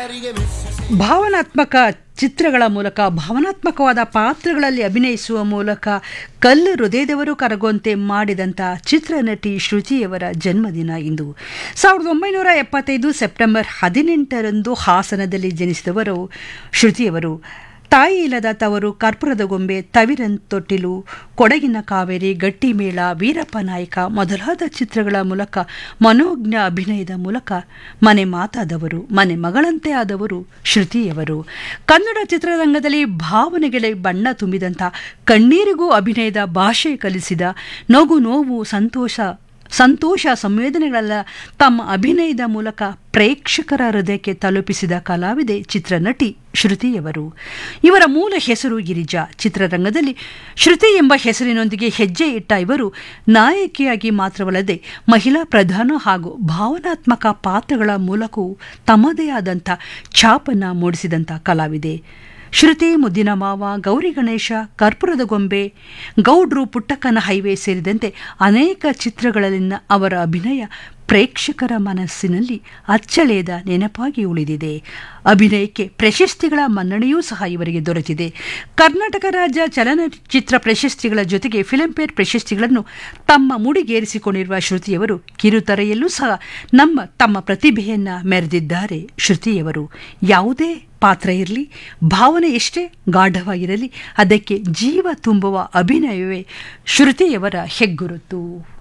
ಭಾವನಾತ್ಮಕ ಚಿತ್ರಗಳ ಮೂಲಕ ಭಾವನಾತ್ಮಕವಾದ ಪಾತ್ರಗಳಲ್ಲಿ ಅಭಿನಯಿಸುವ ಮೂಲಕ ಕಲ್ಲು ಹೃದಯದವರು ಕರಗುವಂತೆ ಮಾಡಿದಂಥ ಚಿತ್ರನಟಿ ಶ್ರುತಿಯವರ ಜನ್ಮದಿನ ಇಂದು. 1975 ಸೆಪ್ಟೆಂಬರ್ 18ರಂದು ಹಾಸನದಲ್ಲಿ ಜನಿಸಿದವರು ಶ್ರುತಿಯವರು. ತಾಯಿ ಇಲ್ಲದ ತವರು, ಕರ್ಪೂರದ ಗೊಂಬೆ, ತವಿರಂತೊಟ್ಟಿಲು, ಕೊಡಗಿನ ಕಾವೇರಿ, ಗಟ್ಟಿಮೇಳ, ವೀರಪ್ಪ ನಾಯಕ ಮೊದಲಾದ ಚಿತ್ರಗಳ ಮೂಲಕ ಮನೋಜ್ಞ ಅಭಿನಯದ ಮೂಲಕ ಮನೆ ಮಾತಾದವರು, ಮನೆ ಮಗಳಂತೆ ಆದವರು ಶ್ರುತಿಯವರು. ಕನ್ನಡ ಚಿತ್ರರಂಗದಲ್ಲಿ ಭಾವನೆಗಳಿಗೆ ಬಣ್ಣ ತುಂಬಿದಂಥ, ಕಣ್ಣೀರಿಗೂ ಅಭಿನಯದ ಭಾಷೆ ಕಲಿಸಿದ, ನಗು ನೋವು ಸಂತೋಷ ಸಂವೇದನೆಗಳೆಲ್ಲ ತಮ್ಮ ಅಭಿನಯದ ಮೂಲಕ ಪ್ರೇಕ್ಷಕರ ಹೃದಯಕ್ಕೆ ತಲುಪಿಸಿದ ಕಲಾವಿದೆ ಚಿತ್ರನಟಿ ಶ್ರುತಿಯವರು. ಇವರ ಮೂಲ ಹೆಸರು ಗಿರಿಜಾ. ಚಿತ್ರರಂಗದಲ್ಲಿ ಶ್ರುತಿ ಎಂಬ ಹೆಸರಿನೊಂದಿಗೆ ಹೆಜ್ಜೆ ಇಟ್ಟ ಇವರು ನಾಯಕಿಯಾಗಿ ಮಾತ್ರವಲ್ಲದೆ ಮಹಿಳಾ ಪ್ರಧಾನ ಹಾಗೂ ಭಾವನಾತ್ಮಕ ಪಾತ್ರಗಳ ಮೂಲಕವೂ ತಮ್ಮದೇ ಆದಂಥ ಛಾಪನ್ನು ಮೂಡಿಸಿದಂಥ ಕಲಾವಿದೆ. ಶ್ರುತಿ, ಮುದ್ದಿನ ಮಾವ, ಗೌರಿ ಗಣೇಶ, ಕರ್ಪೂರದ ಗೊಂಬೆ, ಗೌಡ್ರು, ಪುಟ್ಟಕ್ಕನ ಹೈವೇ ಸೇರಿದಂತೆ ಅನೇಕ ಚಿತ್ರಗಳಲ್ಲಿನ ಅವರ ಅಭಿನಯ ಪ್ರೇಕ್ಷಕರ ಮನಸ್ಸಿನಲ್ಲಿ ಅಚ್ಚಳಿಯದ ನೆನಪಾಗಿ ಉಳಿದಿದೆ. ಅಭಿನಯಕ್ಕೆ ಪ್ರಶಸ್ತಿಗಳ ಮನ್ನಣೆಯೂ ಸಹ ಇವರಿಗೆ ದೊರೆತಿದೆ. ಕರ್ನಾಟಕ ರಾಜ್ಯ ಚಲನಚಿತ್ರ ಪ್ರಶಸ್ತಿಗಳ ಜೊತೆಗೆ ಫಿಲ್ಮ್ಫೇರ್ ಪ್ರಶಸ್ತಿಗಳನ್ನು ತಮ್ಮ ಮುಡಿಗೇರಿಸಿಕೊಂಡಿರುವ ಶ್ರುತಿಯವರು ಕಿರುತೆರೆಯಲ್ಲೂ ಸಹ ತಮ್ಮ ಪ್ರತಿಭೆಯನ್ನು ಮೆರೆದಿದ್ದಾರೆ. ಶ್ರುತಿಯವರು ಯಾವುದೇ ಪಾತ್ರ ಇರಲಿ, ಭಾವನೆ ಎಷ್ಟೇ ಗಾಢವಾಗಿರಲಿ, ಅದಕ್ಕೆ ಜೀವ ತುಂಬುವ ಅಭಿನಯವೇ ಶ್ರುತಿಯವರ ಹೆಗ್ಗುರುತು.